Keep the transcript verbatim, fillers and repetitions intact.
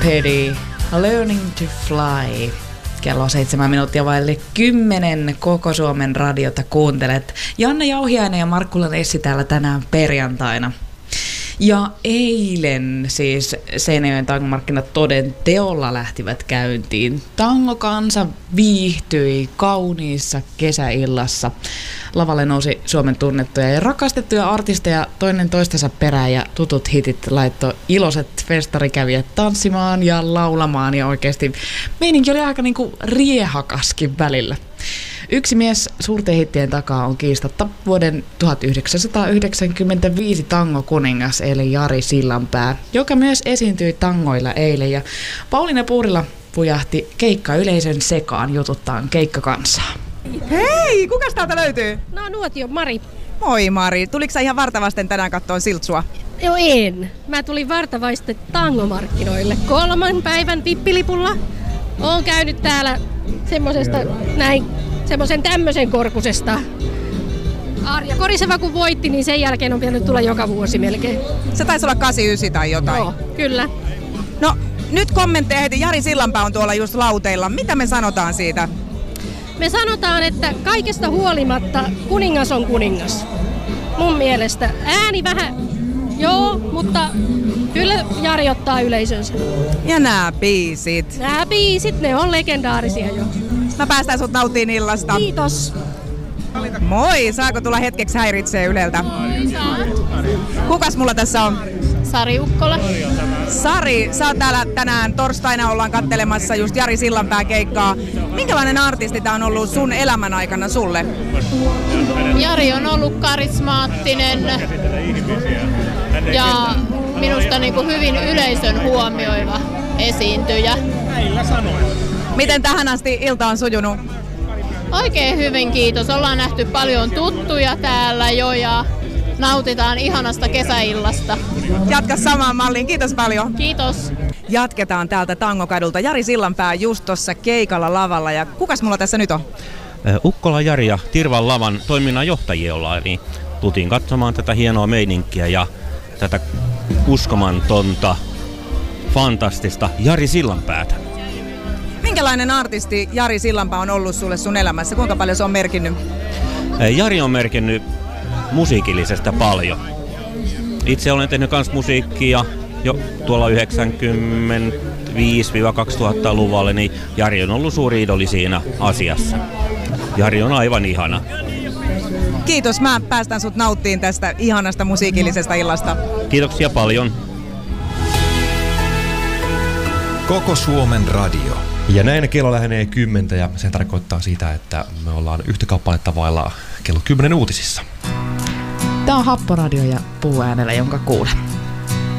Jeopardy, Learning to Fly. Kello seitsemän minuuttia vaille kymmenen Koko Suomen radiota kuuntelet. Janne Jauhiainen ja Markku Lessi täällä tänään perjantaina. Ja eilen siis Seinäjoen tangomarkkinat toden teolla lähtivät käyntiin. Tangokansa viihtyi kauniissa kesäillassa. Lavalle nousi Suomen tunnettuja ja rakastettuja artisteja toinen toistensa perään ja tutut hitit laittoi iloiset festarikävijät tanssimaan ja laulamaan ja oikeasti meininki oli aika niinku riehakaskin välillä. Yksi mies suurten hittien takaa on kiistatta vuoden tuhatyhdeksänsataayhdeksänkymmentäviisi tangokuningas eli Jari Sillanpää, joka myös esiintyi tangoilla eilen ja Pauliina Puurila pujahti keikkayleisön sekaan jututtaan keikkakansaa. Hei, kukas täältä löytyy? No Nuotio Mari. Moi Mari, tuliko sä ihan vartavasten tänään kattoon Siltsua? Joo en. Mä tulin vartavaisten tangomarkkinoille kolman päivän vippilipulla. Oon käynyt täällä semmosesta näin, semmosen tämmösen korkusesta. Arja Koriseva kun voitti, niin sen jälkeen on pitänyt tulla joka vuosi melkein. Se taisi olla kahdeksankymmentäyhdeksän tai jotain. Joo, kyllä. No, nyt kommentteja heti. Jari Sillanpää on tuolla just lauteilla. Mitä me sanotaan siitä? Me sanotaan, että kaikesta huolimatta kuningas on kuningas. Mun mielestä. Ääni vähän, joo, mutta kyllä Jari ottaa yleisönsä. Ja nää biisit. Nää biisit, ne on legendaarisia jo. Mä päästään sut nauttiin illasta. Kiitos. Moi, saako tulla hetkeksi häiritsee Yleltä? Kukas mulla tässä on? Sari Ukkola. Sari, sä oot täällä tänään torstaina, ollaan kattelemassa just Jari Sillanpää keikkaa. Minkälainen artisti tää on ollut sun elämän aikana sulle? Jari on ollut karismaattinen ja minusta niin kuin hyvin yleisön huomioiva esiintyjä. Miten tähän asti ilta on sujunut? Oikein hyvin, kiitos. Ollaan nähty paljon tuttuja täällä jo ja nautitaan ihanasta kesäillasta. Jatka samaan malliin. Kiitos paljon. Kiitos. Jatketaan täältä Tangokadulta. Jari Sillanpää just tuossa keikalla lavalla. Ja kukas mulla tässä nyt on? Ukkola Jari ja Tirvan lavan toiminnanjohtajia ollaan. Eli tultiin katsomaan tätä hienoa meininkiä ja tätä uskomatonta, fantastista Jari Sillanpäätä. Minkälainen artisti Jari Sillanpää on ollut sulle sun elämässä? Kuinka paljon se on merkinnyt? Jari on merkinnyt musiikillisesta paljon. Itse olen tehnyt kans musiikkia jo tuolla yhdeksänkymmentäviisi kaksituhatta-luvulla, niin Jari on ollut suuri idoli siinä asiassa. Jari on aivan ihana. Kiitos, mä päästän sut nauttiin tästä ihanasta musiikillisesta illasta. Kiitoksia paljon. Koko Suomen radio. Ja näin kello lähenee kymmentä ja se tarkoittaa sitä, että me ollaan yhtä kappaletta vailla kello kymmenen uutisissa. Tää on Happoradio ja Puuäänellä, jonka kuulee.